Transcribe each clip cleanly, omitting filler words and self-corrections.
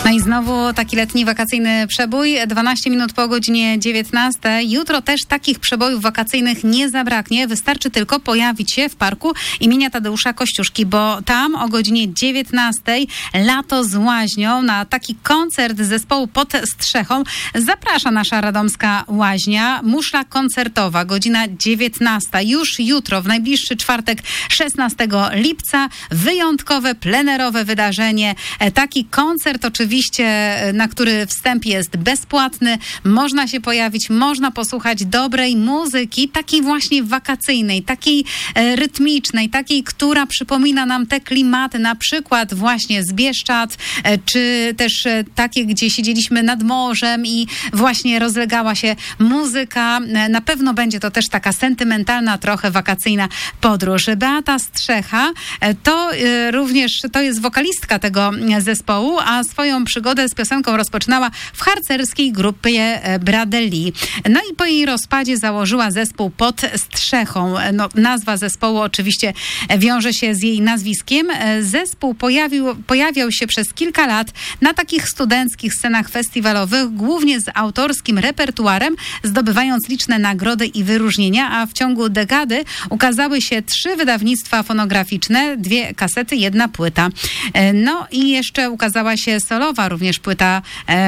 No i znowu taki letni wakacyjny przebój, 12 minut po godzinie 19. Jutro też takich przebojów wakacyjnych nie zabraknie. Wystarczy tylko pojawić się w parku imienia Tadeusza Kościuszki, bo tam o godzinie 19 Lato z Łaźnią na taki koncert zespołu Pod Strzechą zaprasza nasza radomska Łaźnia. Muszla koncertowa, godzina 19. Już jutro, w najbliższy czwartek 16 lipca. Wyjątkowe, plenerowe wydarzenie. Taki koncert oczywiście, na który wstęp jest bezpłatny. Można się pojawić, można posłuchać dobrej muzyki, takiej właśnie wakacyjnej, takiej rytmicznej, takiej, która przypomina nam te klimaty, na przykład właśnie z Bieszczad, czy też takie, gdzie siedzieliśmy nad morzem i właśnie rozlegała się muzyka. Na pewno będzie to też taka sentymentalna, trochę wakacyjna podróż. Beata Strzecha to również, to jest wokalistka tego zespołu, a swoją przygodę z piosenką rozpoczynała w harcerskiej grupie Bradeli. No i po jej rozpadzie założyła zespół Pod Strzechą. No, nazwa zespołu oczywiście wiąże się z jej nazwiskiem. Zespół pojawiał się przez kilka lat na takich studenckich scenach festiwalowych, głównie z autorskim repertuarem, zdobywając liczne nagrody i wyróżnienia, a w ciągu dekady ukazały się 3 wydawnictwa fonograficzne, 2 kasety, 1 płyta. No i jeszcze ukazała się solowa również płyta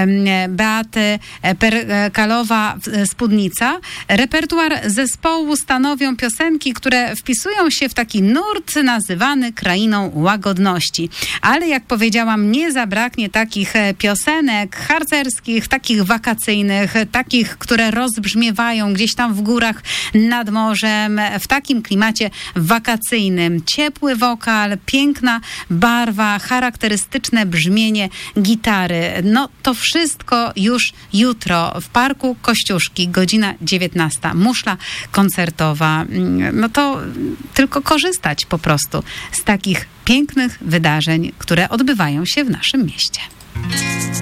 Beaty Perkalowa Spódnica. Repertuar zespołu stanowią piosenki, które wpisują się w taki nurt nazywany krainą łagodności. Ale jak powiedziałam, nie zabraknie takich piosenek harcerskich, takich wakacyjnych, takich, które rozbrzmiewają gdzieś tam w górach nad morzem, w takim klimacie wakacyjnym. Ciepły wokal, piękna barwa, charakterystyczne brzmienie gitary. No to wszystko już jutro w Parku Kościuszki, godzina 19. Muszla koncertowa. No to tylko korzystać po prostu z takich pięknych wydarzeń, które odbywają się w naszym mieście.